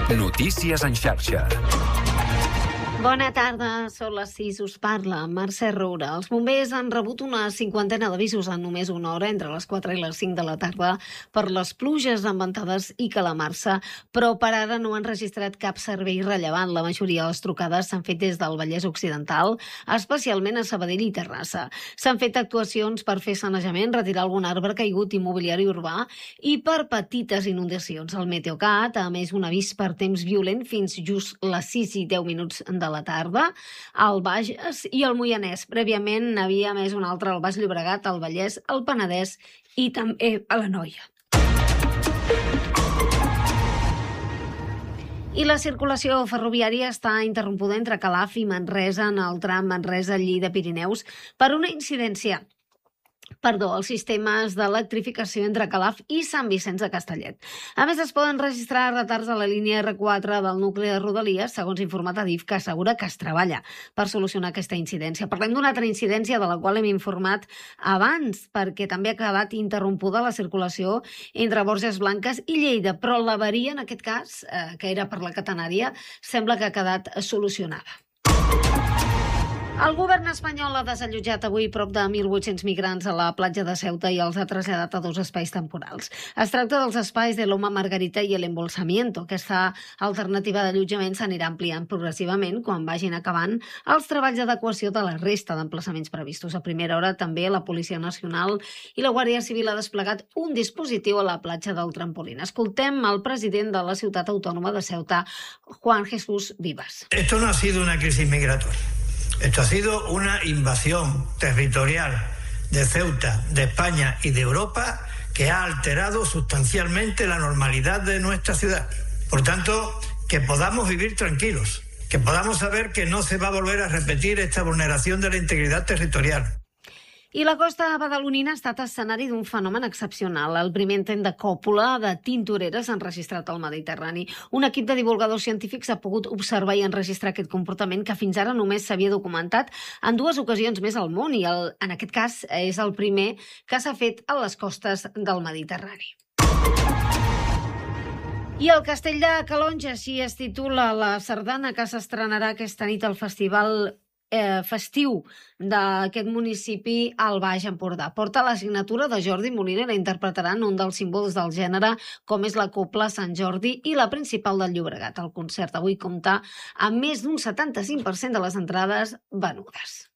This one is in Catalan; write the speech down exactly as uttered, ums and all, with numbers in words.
Notícies en xarxa. Bona tarda, són les sis, us parla Mercè Roura. Els bombers han rebut una cinquantena d'avisos en només una hora, entre les quatre i les cinc de la tarda, per les pluges amb ventades i calamarsa, però per ara no han registrat cap servei rellevant. La majoria de les trucades s'han fet des del Vallès Occidental, especialment a Sabadell i Terrassa. S'han fet actuacions per fer sanejament, retirar algun arbre caigut i mobiliari urbà i per petites inundacions. El Meteocat ha emès un avís per temps violent fins just les sis i deu minuts de la tarda al Bages i al Moianès. Prèviament n'havia emès un altre al Baix Llobregat, al Vallès, al Penedès i també a l'Anoia. I la circulació ferroviària està interrompuda entre Calaf i Manresa en el tram Manresa-Lleida-Pirineus per una incidència Perdó, els sistemes d'electrificació entre Calaf i Sant Vicenç de Castellet. A més, es poden registrar retards a la línia erre quatre del nucli de Rodalies, segons informat Adif, que assegura que es treballa per solucionar aquesta incidència. Parlem d'una altra incidència de la qual hem informat abans, perquè també ha quedat interrompuda la circulació entre Borges Blanques i Lleida, però l'avaria, en aquest cas, eh, que era per la catenària, sembla que ha quedat solucionada. El govern espanyol ha desallotjat avui prop de mil vuit-cents migrants a la platja de Ceuta i els ha traslladat a dos espais temporals. Es tracta dels espais de Loma Margarita i el Embolsamiento. Aquesta alternativa d'allotjament s'anirà ampliant progressivament quan vagin acabant els treballs d'adequació de la resta d'emplaçaments previstos. A primera hora també la Policia Nacional i la Guàrdia Civil ha desplegat un dispositiu a la platja del Trampolín. Escoltem el president de la ciutat autònoma de Ceuta, Juan Jesús Vivas. Esto no ha sido una crisis migratoria. Esto ha sido una invasión territorial de Ceuta, de España y de Europa que ha alterado sustancialmente la normalidad de nuestra ciudad. Por tanto, que podamos vivir tranquilos, que podamos saber que no se va a volver a repetir esta vulneración de la integridad territorial. I la costa badalonina ha estat escenari d'un fenomen excepcional. El primer intent de còpula de tintoreres enregistrat al Mediterrani. Un equip de divulgadors científics ha pogut observar i enregistrar aquest comportament que fins ara només s'havia documentat en dues ocasions més al món i el, en aquest cas és el primer que s'ha fet a les costes del Mediterrani. I el Castell de Calonge, així es titula la sardana que s'estrenarà aquesta nit al festival Eh, festiu d'aquest municipi al Baix Empordà. Porta la signatura de Jordi Moliner, la interpretaran un dels símbols del gènere, com és la Cobla Sant Jordi i la principal del Llobregat. El concert avui compta amb més d'un setanta-cinc per cent de les entrades venudes.